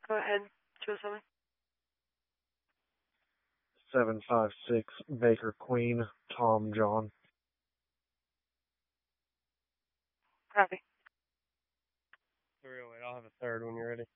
Go ahead, 207. 756 Baker Queen, Tom John. Copy. 308, I'll have a third when you're ready.